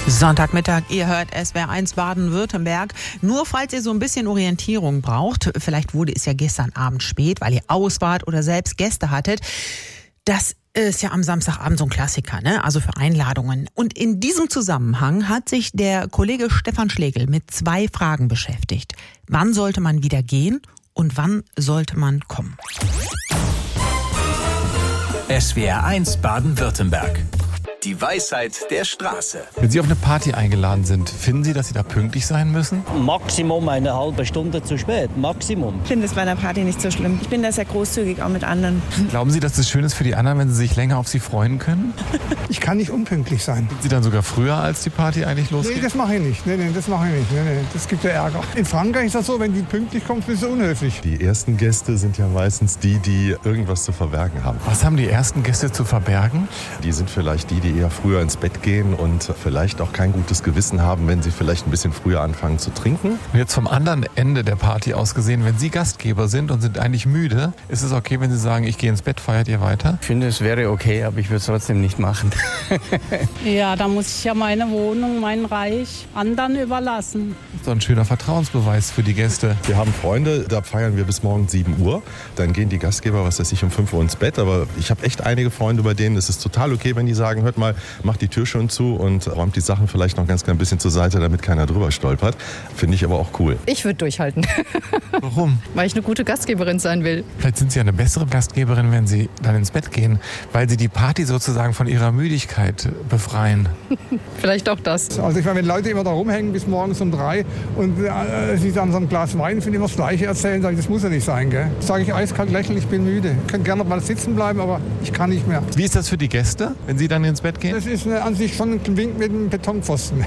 Sonntagmittag, ihr hört SWR1 Baden-Württemberg. Nur falls ihr so ein bisschen Orientierung braucht, vielleicht wurde es ja gestern Abend spät, weil ihr aus wart oder selbst Gäste hattet. Das ist ja am Samstagabend so ein Klassiker, ne? Also für Einladungen. Und in diesem Zusammenhang hat sich der Kollege Stefan Schlegel mit 2 Fragen beschäftigt. Wann sollte man wieder gehen und wann sollte man kommen? SWR1 Baden-Württemberg. Die Weisheit der Straße. Wenn Sie auf eine Party eingeladen sind, finden Sie, dass Sie da pünktlich sein müssen? Maximum eine halbe Stunde zu spät, Maximum. Ich finde es bei einer Party nicht so schlimm. Ich bin da sehr großzügig, auch mit anderen. Glauben Sie, dass es schön ist für die anderen, wenn sie sich länger auf Sie freuen können? Ich kann nicht unpünktlich sein. Sind Sie dann sogar früher, als die Party eigentlich losgeht? Nee, das mache ich nicht. Nee, das mache ich nicht. Nee, das gibt ja Ärger. In Frankreich ist das so, wenn die pünktlich kommen, ist es unhöflich. Die ersten Gäste sind ja meistens die irgendwas zu verbergen haben. Was haben die ersten Gäste zu verbergen? Die sind vielleicht die eher früher ins Bett gehen und vielleicht auch kein gutes Gewissen haben, wenn sie vielleicht ein bisschen früher anfangen zu trinken. Und jetzt vom anderen Ende der Party aus gesehen, wenn Sie Gastgeber sind und sind eigentlich müde, ist es okay, wenn Sie sagen, ich gehe ins Bett, feiert ihr weiter? Ich finde, es wäre okay, aber ich würde es trotzdem nicht machen. Ja, da muss ich ja meine Wohnung, mein Reich anderen überlassen. Das ist doch ein schöner Vertrauensbeweis für die Gäste. Wir haben Freunde, da feiern wir bis morgens 7 Uhr. Dann gehen die Gastgeber, was weiß ich, um 5 Uhr ins Bett. Aber ich habe echt einige Freunde, bei denen ist es total okay, wenn die sagen, hört mal, macht die Tür schon zu und räumt die Sachen vielleicht noch ganz klein bisschen zur Seite, damit keiner drüber stolpert. Finde ich aber auch cool. Ich würde durchhalten. Warum? Weil ich eine gute Gastgeberin sein will. Vielleicht sind Sie eine bessere Gastgeberin, wenn Sie dann ins Bett gehen, weil Sie die Party sozusagen von ihrer Müdigkeit befreien. Vielleicht auch das. Also ich meine, wenn Leute immer da rumhängen bis morgens um 3 und sie dann so ein Glas Wein für immer das Gleiche erzählen, sage ich, das muss ja nicht sein, gell? Sage ich eiskalt lächeln, ich bin müde. Ich könnte gerne noch mal sitzen bleiben, aber ich kann nicht mehr. Wie ist das für die Gäste, wenn Sie dann ins Bett gehen? Das ist an sich schon ein Wink mit einem Betonpfosten.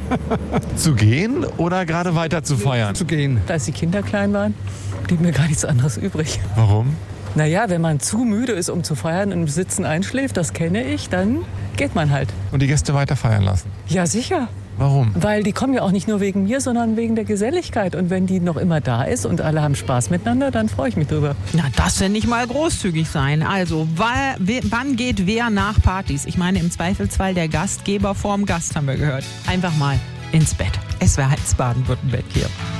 Zu gehen oder gerade weiter zu feiern? Zu gehen. Als die Kinder klein waren, blieb mir gar nichts anderes übrig. Warum? Naja, wenn man zu müde ist, um zu feiern und im Sitzen einschläft, das kenne ich, dann geht man halt. Und die Gäste weiter feiern lassen? Ja, sicher. Warum? Weil die kommen ja auch nicht nur wegen mir, sondern wegen der Geselligkeit. Und wenn die noch immer da ist und alle haben Spaß miteinander, dann freue ich mich drüber. Na, das will nicht mal großzügig sein. Also, wann geht wer nach Partys? Ich meine, im Zweifelsfall der Gastgeber vorm Gast, haben wir gehört. Einfach mal ins Bett. SWR1 Baden-Württemberg hier.